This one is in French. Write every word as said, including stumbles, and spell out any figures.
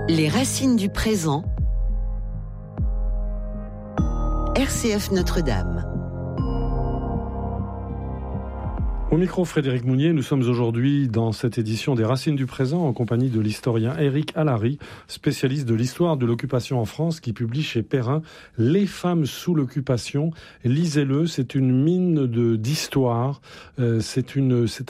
Les racines du présent. R C F Notre-Dame. Au micro, Frédéric Mounier, nous sommes aujourd'hui dans cette édition des Racines du présent en compagnie de l'historien Éric Allary, spécialiste de l'histoire de l'occupation en France, qui publie chez Perrin « Les femmes sous l'occupation ». Lisez-le, c'est une mine de, d'histoire, euh, c'est, une, c'est